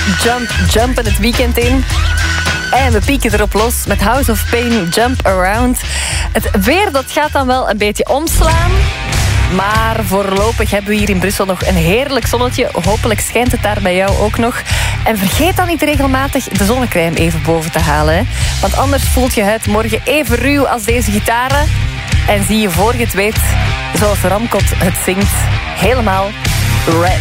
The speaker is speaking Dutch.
jumpen het weekend in. En we pieken erop los met House of Pain, Jump Around. Het weer dat gaat dan wel een beetje omslaan. Maar voorlopig hebben we hier in Brussel nog een heerlijk zonnetje. Hopelijk schijnt het daar bij jou ook nog. En vergeet dan niet regelmatig de zonnecrème even boven te halen. Hè? Want anders voelt je huid morgen even ruw als deze gitaren. En zie je voor je het weet, zoals Ramkot het zingt, helemaal red.